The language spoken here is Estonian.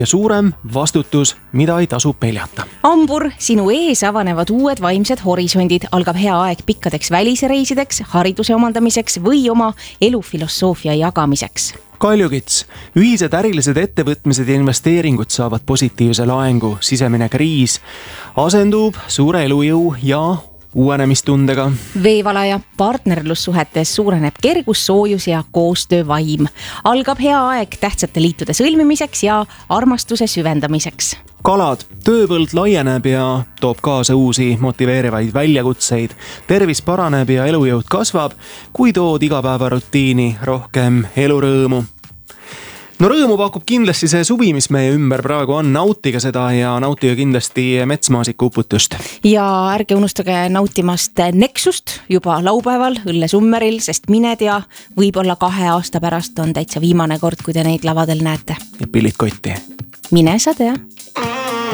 ja suurem vastutus, mida ei tasu peljata. Hambur, sinu ees avanevad uued vaimsed horisondid, algab hea aeg pikkadeks välisreisideks, hariduse omandamiseks või oma elufilosoofia jagamiseks. Kaljukits, ühised ärilised ettevõtmised ja investeeringud saavad positiivse laengu, sisemine kriis asendub suure elujõu ja uuenemistundega. Veevalaja, partnerlussuhetes suureneb kergus, soojus ja koostöövaim. Algab hea aeg tähtsate liitude sõlmimiseks ja armastuse süvendamiseks. Kalad, tööpõld laieneb ja toob kaasa uusi motiveerivaid väljakutseid. Tervis paraneb ja elujõud kasvab, kui tood igapäevarutiini rohkem elurõõmu. No rõõmu pakub kindlasti see suvi, mis meie ümber praegu on. Nautige seda ja nautige kindlasti metsmaasiku uputust. Ja ärge unustage nautimast Nexust juba laupäeval Õllesummeril, sest mine tea, võib-olla 2 aasta pärast on täitsa viimane kord, kui te neid lavadel näete. Ja pillid kotti. Mine sa tea.